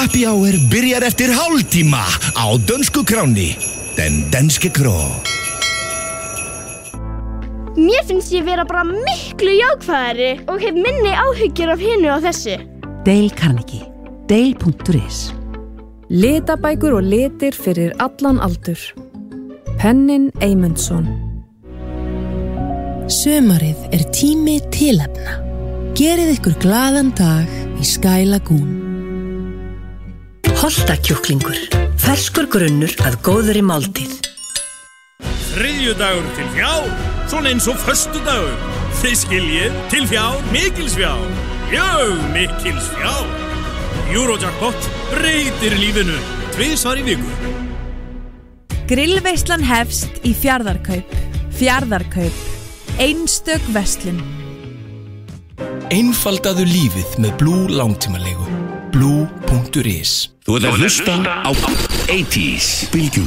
Happy Hour byrjar eftir hálftíma á dönsku kráni. Den danske kró. Mér finnst ég vera bara miklu jákvæðari og hef minni áhyggjur af hinu og þessu. Dale Carnegie. Dale.is. Litabækur og litir fyrir allan aldur. Pennin Eymundsson. Sumarið tími tilefna. Gerið ykkur glaðan dag í Sky Lagoon. Holtakjúklingur. Ferskur grunnur að góðri máltíð. Þriðjudagur til fjár, svona eins og föstudagur. Þið skiljið, til fjár, mikils fjár. Mjög mikils fjár. Eurojackpot breytir lífinu 2 svar í viku. Grillveislan hefst í Fjarðarkaup. Fjarðarkaup. Einstök verslun. Einfaldaðu lífið með Blue langtímalegu. Blue.is. Þú ert að hlusta á 80s Bylgjuna.